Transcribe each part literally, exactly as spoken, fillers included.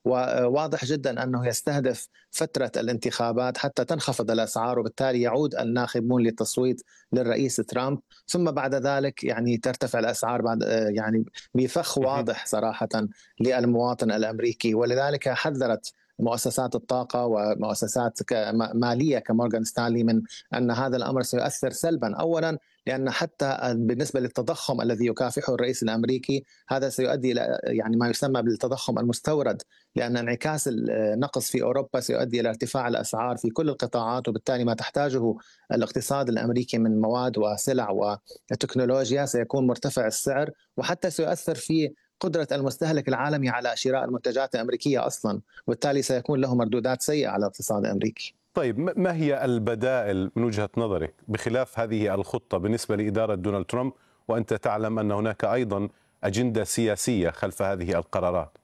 وواضح جدا أنه يستهدف فترة الانتخابات حتى تنخفض الأسعار، وبالتالي يعود الناخبون للتصويت للرئيس ترامب، ثم بعد ذلك يعني ترتفع الأسعار بعد يعني بفخ واضح صراحة للمواطن الأمريكي. ولذلك حذرت مؤسسات الطاقة ومؤسسات مالية كمورغان ستانلي من أن هذا الأمر سيؤثر سلبا، أولا لأن حتى بالنسبة للتضخم الذي يكافحه الرئيس الأمريكي هذا سيؤدي إلى يعني ما يسمى بالتضخم المستورد، لأن انعكاس النقص في أوروبا سيؤدي إلى ارتفاع الأسعار في كل القطاعات، وبالتالي ما تحتاجه الاقتصاد الأمريكي من مواد وسلع وتكنولوجيا سيكون مرتفع السعر، وحتى سيؤثر في قدرة المستهلك العالمي على شراء المنتجات الأمريكية أصلا، وبالتالي سيكون له مردودات سيئة على الاقتصاد الأمريكي. طيب ما هي البدائل من وجهة نظرك بخلاف هذه الخطة بالنسبة لإدارة دونالد ترامب، وأنت تعلم أن هناك أيضا أجندة سياسية خلف هذه القرارات؟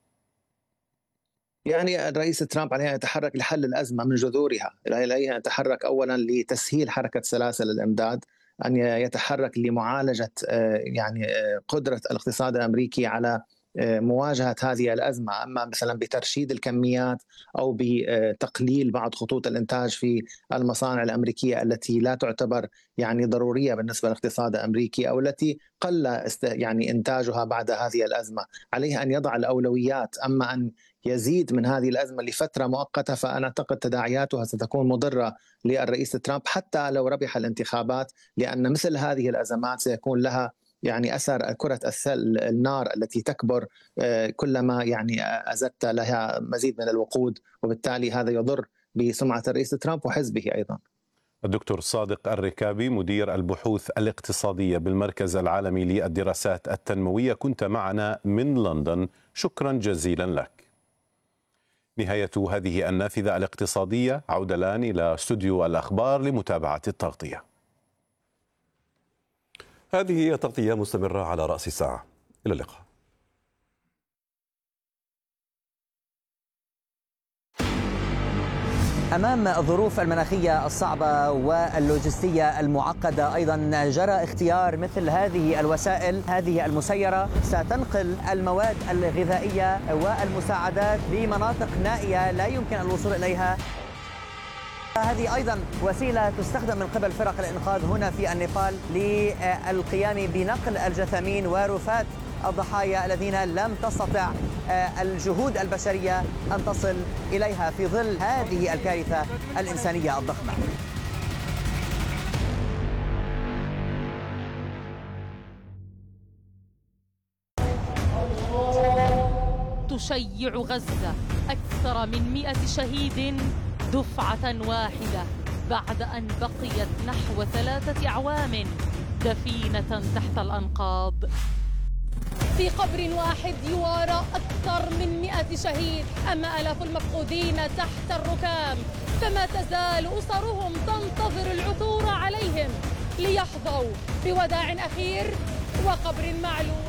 يعني الرئيس ترامب عليه أن يتحرك لحل الأزمة من جذورها، عليه أن يتحرك أولا لتسهيل حركة سلاسل الإمداد، أن يتحرك لمعالجة يعني قدرة الاقتصاد الأمريكي على مواجهة هذه الأزمة، أما مثلا بترشيد الكميات أو بتقليل بعض خطوط الإنتاج في المصانع الأمريكية التي لا تعتبر يعني ضرورية بالنسبة للاقتصاد الأمريكي أو التي قل يعني إنتاجها بعد هذه الأزمة. عليه أن يضع الأولويات، أما أن يزيد من هذه الأزمة لفترة مؤقتة فأنا أعتقد تداعياتها ستكون مضرة للرئيس ترامب حتى لو ربح الانتخابات، لأن مثل هذه الأزمات سيكون لها يعني أثر كرة النار التي تكبر كلما يعني أزدت لها مزيد من الوقود، وبالتالي هذا يضر بسمعة الرئيس ترامب وحزبه أيضا. الدكتور صادق الركابي مدير البحوث الاقتصادية بالمركز العالمي للدراسات التنموية، كنت معنا من لندن، شكرا جزيلا لك. نهاية هذه النافذة الاقتصادية، عودة الآن إلى استوديو الأخبار لمتابعة التغطية. هذه هي تغطية مستمرة على رأس الساعة، إلى اللقاء. أمام الظروف المناخية الصعبة واللوجستية المعقدة أيضا جرى اختيار مثل هذه الوسائل، هذه المسيرة ستنقل المواد الغذائية والمساعدات لمناطق نائية لا يمكن الوصول إليها. هذه أيضا وسيلة تستخدم من قبل فرق الإنقاذ هنا في النيبال للقيام بنقل الجثامين ورفات الضحايا الذين لم تستطع الجهود البشرية أن تصل إليها في ظل هذه الكارثة الإنسانية الضخمة. تشيع غزة أكثر من مئة شهيد دفعة واحدة بعد أن بقيت نحو ثلاثة أعوام دفينة تحت الأنقاض. في قبر واحد يوارى أكثر من مئة شهيد، أما آلاف المفقودين تحت الركام، فما تزال أسرهم تنتظر العثور عليهم ليحظوا بوداع أخير وقبر معلوم.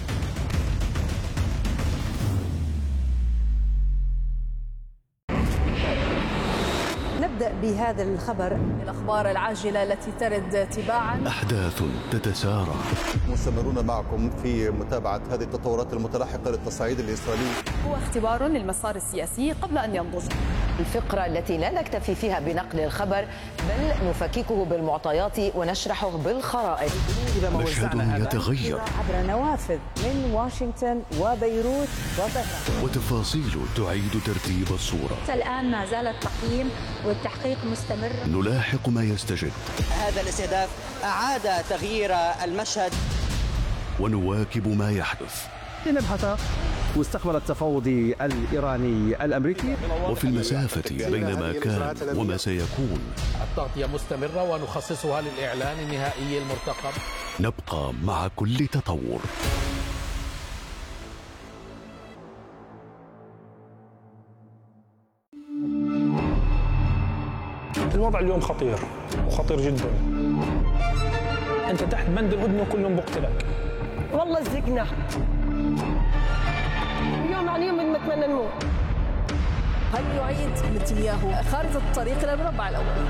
نبدأ بهذا الخبر، الأخبار العاجلة التي ترد تباعا. أحداث تتسارع. مستمرون معكم في متابعة هذه التطورات المتلاحقة للتصعيد الإسرائيلي. هو اختبار للمسار السياسي قبل أن ينضج. الفقرة التي لا نكتفي فيها بنقل الخبر بل نفككه بالمعطيات ونشرحه بالخرائط. مشهد يتغير عبر نوافذ من واشنطن وبيروت وطهران، وتفاصيل تعيد ترتيب الصورة. الآن ما زال التقييم والتحقيق مستمر. نلاحق ما يستجد. هذا الاستهداف أعاد تغيير المشهد، ونواكب ما يحدث لنبحث مستقبل التفاوض الإيراني الأمريكي. وفي المسافة بين ما كان وما سيكون، التغطية مستمرة ونخصصها للإعلان النهائي المرتقب. نبقى مع كل تطور. الوضع اليوم خطير وخطير جدا. انت تحت بند الهدنه وكل يوم بقتلك. والله زقنا اليوم عن يوم نتمنى نموت. هل يعيد نتنياهو خارطة الطريق إلى المربع الأول؟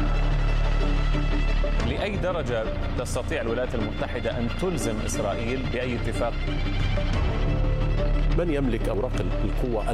لأي درجة تستطيع الولايات المتحدة أن تلزم إسرائيل بأي اتفاق؟ من يملك أوراق القوة